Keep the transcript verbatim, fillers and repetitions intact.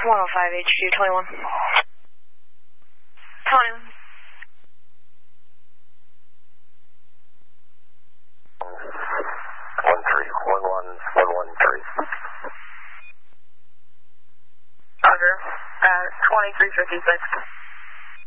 one oh five H Q twenty-one. Tony. One three one one one one three. Roger. Uh, twenty-three fifty-six.